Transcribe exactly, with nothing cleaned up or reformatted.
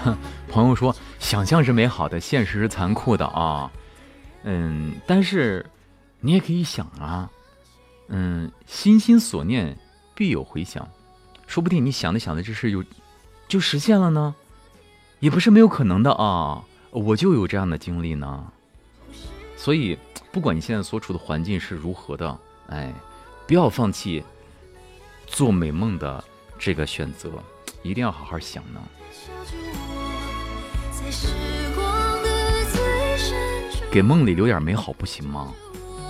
朋友说，想象是美好的，现实是残酷的啊。嗯，但是你也可以想啊，嗯，心心所念必有回响，说不定你想的想的这事有就实现了呢，也不是没有可能的啊。我就有这样的经历呢。所以不管你现在所处的环境是如何的，哎，不要放弃做美梦的这个选择，一定要好好想呢。给梦里留点美好不行吗？